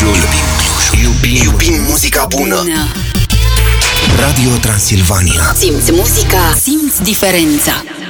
Clujul. Iubim muzica bună. Radio Transilvania. Simți muzica, simți diferența.